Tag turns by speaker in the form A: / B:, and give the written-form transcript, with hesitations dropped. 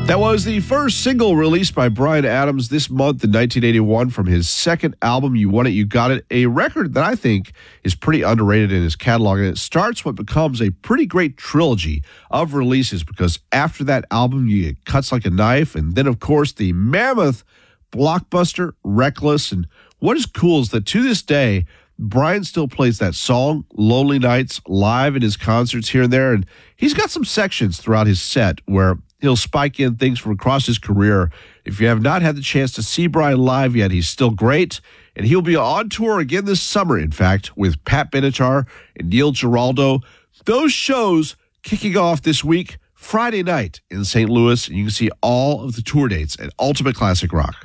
A: That was the first single released by Bryan Adams this month in 1981 from his second album, You Want It, You Got It, a record that I think is pretty underrated in his catalog, and it starts what becomes a pretty great trilogy of releases because after that album, you get Cuts Like a Knife, and then, of course, the mammoth blockbuster, Reckless, and what is cool is that to this day, Bryan still plays that song, Lonely Nights, live in his concerts here and there, and he's got some sections throughout his set where he'll spike in things from across his career. If you have not had the chance to see Bryan live yet, he's still great, and he'll be on tour again this summer, in fact, with Pat Benatar and Neil Giraldo. Those shows kicking off this week, Friday night in St. Louis, and you can see all of the tour dates at Ultimate Classic Rock.